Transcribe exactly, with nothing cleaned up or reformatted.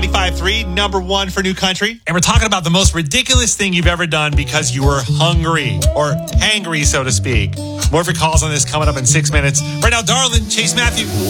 ninety-five point three, number one for New Country. And we're talking about the most ridiculous thing you've ever done because you were hungry or hangry, so to speak. More of your calls on this coming up in six minutes. Right now, Darlin, Chase Matthew.